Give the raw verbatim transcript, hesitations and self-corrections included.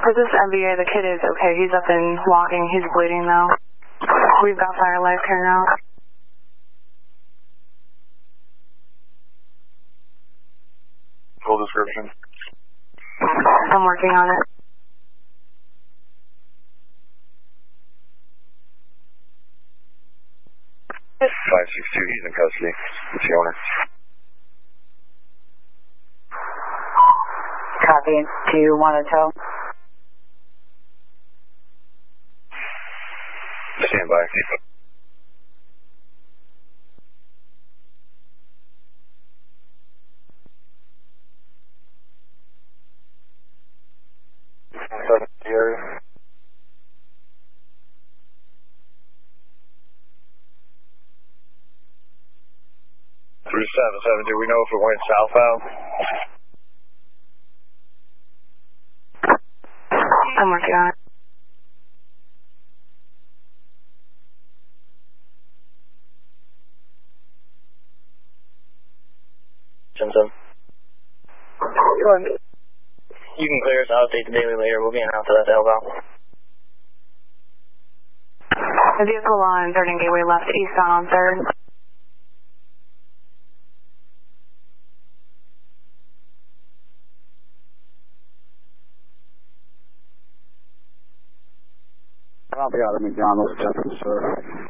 This is M B A. The kid is okay. He's up and walking. He's bleeding though. We've got Fire Life here now. Full description. I'm working on it. five six two, he's in custody. It's the owner. Copy. Do you want to tow? Stand by. Area. three seven seven, do we know if it went southbound? I'm working on it. Simpson. You can clear us. I'll update the daily later. We'll be in out to that to help out. The vehicle on third and Gateway left eastbound on third. Copy out of McDonald's, Jefferson, sir.